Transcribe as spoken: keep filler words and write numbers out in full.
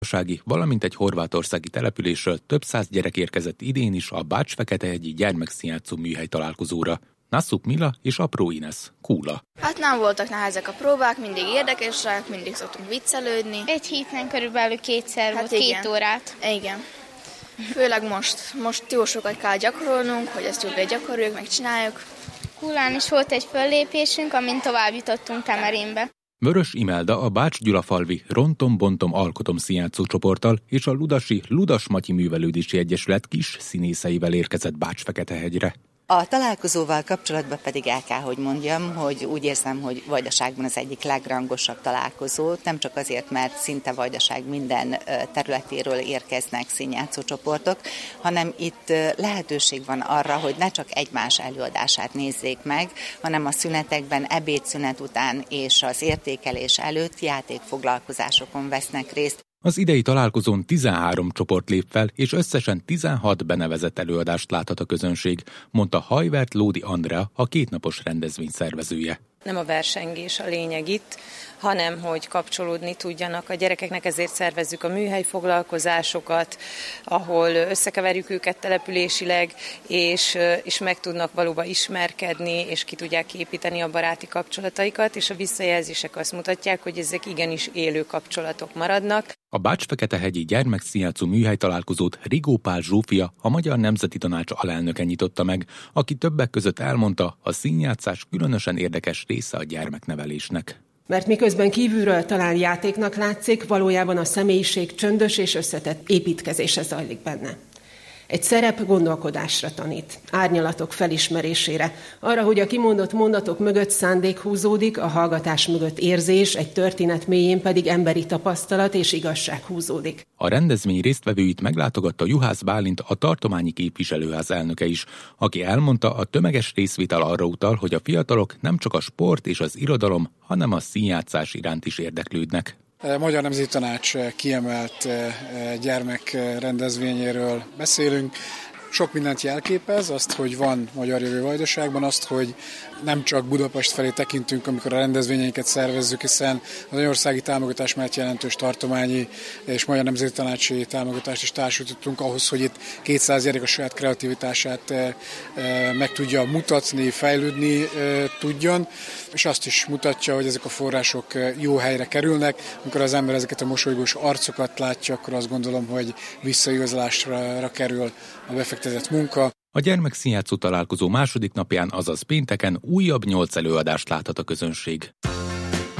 valamint egy horvátországi településről több száz gyerek érkezett idén is a Bács-Feketehegyi gyermekszínjátszó műhely találkozóra. Nassuk Mila és Apró Ines, Kula. Hát nem voltak nehezek a próbák, mindig érdekesek, mindig szoktunk viccelődni. Egy héten körülbelül kétszer Hát volt, igen. két órát. Igen. Főleg most. Most jó sokat kell gyakorolnunk, hogy ezt jobban gyakoroljuk, megcsináljuk. Kulán is volt egy föllépésünk, amin tovább jutottunk Temerénbe. Vörös Imelda a Bács-Gyulafalvi Rontom-Bontom Alkotom színjátszó csoporttal és a ludasi Ludas Matyi Művelődési Egyesület kis színészeivel érkezett Bács-Feketehegyre. A találkozóval kapcsolatban pedig el kell, hogy mondjam, hogy úgy érzem, hogy Vajdaságban az egyik legrangosabb találkozó, nem csak azért, mert szinte Vajdaság minden területéről érkeznek színjátszó csoportok, hanem itt lehetőség van arra, hogy ne csak egymás előadását nézzék meg, hanem a szünetekben, ebédszünet után és az értékelés előtt játékfoglalkozásokon vesznek részt. Az idei találkozón tizenhárom csoport lép fel, és összesen tizenhat benevezett előadást láthat a közönség, mondta Hajvert Lódi Andrea, a kétnapos rendezvény szervezője. Nem a versengés a lényeg itt, hanem hogy kapcsolódni tudjanak a gyerekeknek, ezért szervezzük a műhelyfoglalkozásokat, ahol összekeverjük őket településileg, és, és meg tudnak valóban ismerkedni, és ki tudják építeni a baráti kapcsolataikat, és a visszajelzések azt mutatják, hogy ezek igenis élő kapcsolatok maradnak. A Bács-Feketehegyi gyermekszínjátszó műhely találkozót Rigó Pál Zsófia, a Magyar Nemzeti Tanács alelnöke nyitotta meg, aki többek között elmondta, a színjátszás különösen érdekes része a gyermeknevelésnek. Mert miközben kívülről talán játéknak látszik, valójában a személyiség csöndös és összetett építkezése zajlik benne. Egy szerep gondolkodásra tanít, árnyalatok felismerésére, arra, hogy a kimondott mondatok mögött szándék húzódik, a hallgatás mögött érzés, egy történet mélyén pedig emberi tapasztalat és igazság húzódik. A rendezvény résztvevőit meglátogatta Juhász Bálint, a tartományi képviselőház elnöke is, aki elmondta, a tömeges részvétel arra utal, hogy a fiatalok nem csak a sport és az irodalom, hanem a színjátszás iránt is érdeklődnek. Magyar Nemzeti Tanács kiemelt gyermekrendezvényéről beszélünk. Sok mindent jelképez, azt, hogy van magyar jövő Vajdaságban, azt, hogy nem csak Budapest felé tekintünk, amikor a rendezvényeinket szervezzük, hiszen az anyországi támogatás mellett jelentős tartományi és Magyar Nemzeti Tanácsi támogatást is társultottunk ahhoz, hogy itt kétszáz gyerek a saját kreativitását meg tudja mutatni, fejlődni tudjon, és azt is mutatja, hogy ezek a források jó helyre kerülnek. Amikor az ember ezeket a mosolygós arcokat látja, akkor azt gondolom, hogy visszaigazolásra kerül a befektetett munka. A gyermekszínjátszó találkozó második napján, azaz pénteken újabb nyolc előadást láthat a közönség.